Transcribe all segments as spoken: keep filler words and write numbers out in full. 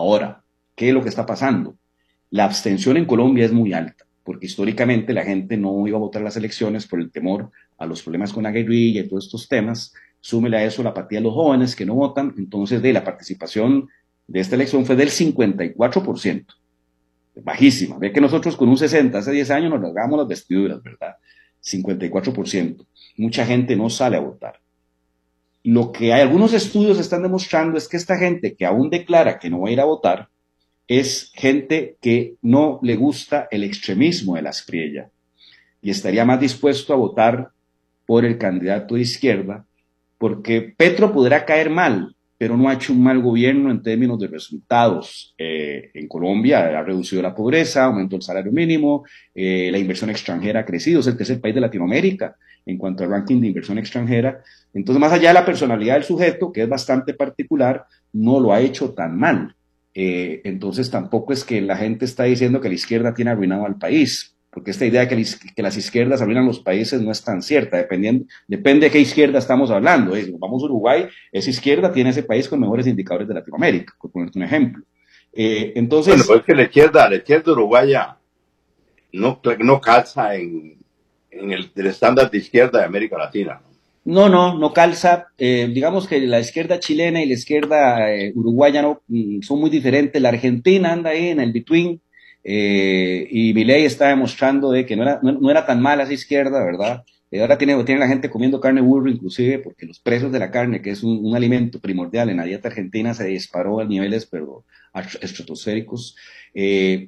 Ahora, ¿qué es lo que está pasando? La abstención en Colombia es muy alta, porque históricamente la gente no iba a votar las elecciones por el temor a los problemas con la guerrilla y todos estos temas. Súmele a eso la apatía de los jóvenes que no votan, entonces de la participación de esta elección fue del cincuenta y cuatro por ciento, bajísima. Ve que nosotros con un sesenta, hace diez años nos rasgábamos las vestiduras, ¿verdad? cincuenta y cuatro por ciento. Mucha gente no sale a votar. Lo que hay, algunos estudios están demostrando es que esta gente que aún declara que no va a ir a votar es gente que no le gusta el extremismo de la espriella y estaría más dispuesto a votar por el candidato de izquierda, porque Petro podrá caer mal, pero no ha hecho un mal gobierno en términos de resultados. Eh, en Colombia ha reducido la pobreza, aumentó el salario mínimo, eh, la inversión extranjera ha crecido, es el tercer país de Latinoamérica en cuanto al ranking de inversión extranjera. Entonces, más allá de la personalidad del sujeto, que es bastante particular, no lo ha hecho tan mal. Eh, entonces, tampoco es que la gente está diciendo que la izquierda tiene arruinado al país, porque esta idea de que, que las izquierdas arruinan los países no es tan cierta, dependiendo, depende de qué izquierda estamos hablando. Eh, si vamos a Uruguay, esa izquierda tiene ese país con mejores indicadores de Latinoamérica, por ponerte un ejemplo. Eh, entonces, bueno, pues es que la izquierda, la izquierda uruguaya no, no calza en, en el, el estándar de izquierda de América Latina, ¿no? No, no, no calza. Eh, digamos que la izquierda chilena y la izquierda eh, uruguaya no, mm, son muy diferentes. La Argentina anda ahí en el between, eh, y Milei está demostrando de que no era, no, no era tan mala esa izquierda, ¿verdad? Eh, ahora tiene, tiene la gente comiendo carne burro, inclusive, porque los precios de la carne, que es un, un alimento primordial en la dieta argentina, se disparó a niveles pero estratosféricos. Eh,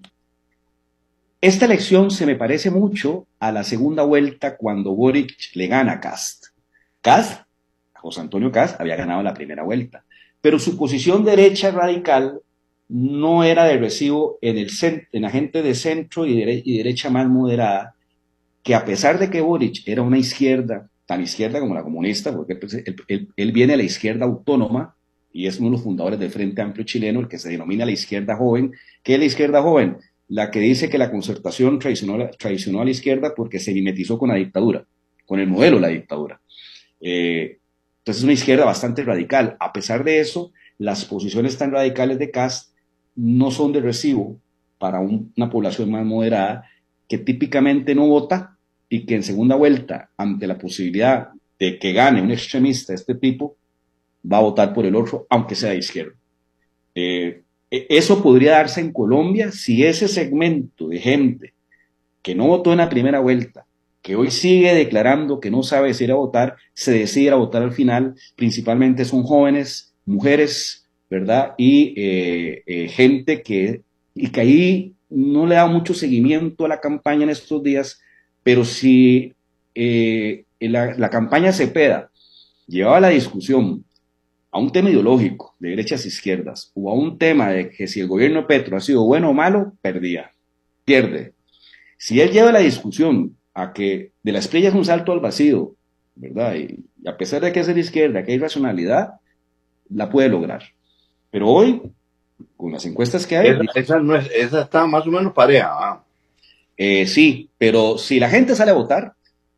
esta elección se me parece mucho a la segunda vuelta cuando Boric le gana a Kast. Kast, José Antonio Kast, había ganado la primera vuelta, pero su posición derecha radical no era de recibo en, el cent en la gente de centro y, dere y derecha más moderada, que a pesar de que Boric era una izquierda, tan izquierda como la comunista, porque él, él, él viene de la izquierda autónoma y es uno de los fundadores del Frente Amplio Chileno, el que se denomina la izquierda joven. ¿Qué es la izquierda joven? La que dice que la concertación traicionó, traicionó a la izquierda porque se mimetizó con la dictadura, con el modelo de la dictadura. Eh, entonces es una izquierda bastante radical. A pesar de eso, las posiciones tan radicales de Kast no son de recibo para un, una población más moderada que típicamente no vota y que en segunda vuelta, ante la posibilidad de que gane un extremista de este tipo, va a votar por el otro, aunque sea de izquierda. Eh, eso podría darse en Colombia si ese segmento de gente que no votó en la primera vuelta, que hoy sigue declarando que no sabe si ir a votar, se decide a votar al final. Principalmente son jóvenes, mujeres, ¿verdad? Y eh, eh, gente que, y que ahí no le da mucho seguimiento a la campaña en estos días, pero si eh, la, la campaña Cepeda llevaba la discusión a un tema ideológico de derechas e izquierdas o a un tema de que si el gobierno de Petro ha sido bueno o malo, perdía, pierde. Si él lleva la discusión a que de la estrella es un salto al vacío, ¿verdad? Y, y a pesar de que es de la izquierda, que hay racionalidad, la puede lograr. Pero hoy, con las encuestas que hay... Esa, esa, no es, esa está más o menos pareja, ¿eh? Eh, sí, pero si la gente sale a votar,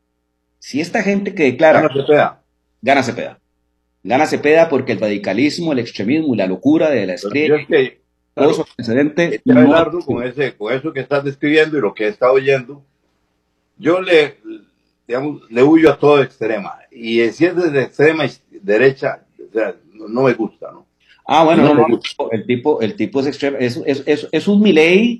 si esta gente que declara... Gana Cepeda. Gana Cepeda. Gana Cepeda porque el radicalismo, el extremismo y la locura de la estrella, Es que, todo claro, eso antecedente... No... con, ese, con eso que estás describiendo y lo que he estado oyendo, yo le, digamos, le huyo a todo extrema. Y si es de extrema derecha, o sea, no, no me gusta, ¿no? Ah, bueno, no, no, no, el tipo, el tipo es extremo, es, es, es, es un Milei,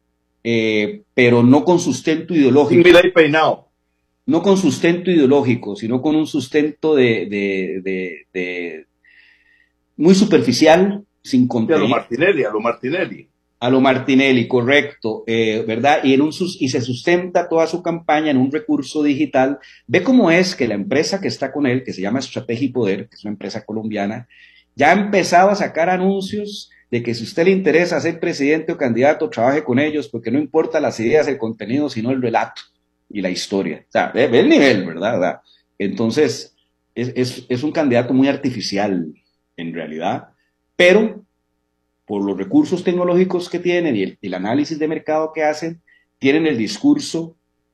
eh, pero no con sustento ideológico. Un Milei peinado. No con sustento ideológico, sino con un sustento de, de, de, de muy superficial, sin contenido. A lo Martinelli, a lo Martinelli. A lo Martinelli, correcto, eh, ¿verdad? Y, en un, y se sustenta toda su campaña en un recurso digital. Ve cómo es que la empresa que está con él, que se llama Estrategia y Poder, que es una empresa colombiana, ya ha empezado a sacar anuncios de que si a usted le interesa ser presidente o candidato, trabaje con ellos, porque no importa las ideas, el contenido, sino el relato y la historia. O sea, ve, ve el nivel, ¿verdad? ¿verdad? Entonces, es, es, es un candidato muy artificial, en realidad, pero por los recursos tecnológicos que tienen y el, el análisis de mercado que hacen, tienen el discurso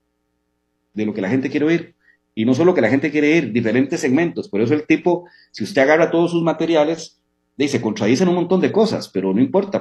de lo que la gente quiere oír. Y no solo que la gente quiere oír, diferentes segmentos. Por eso el tipo, si usted agarra todos sus materiales, se contradicen un montón de cosas, pero no importa,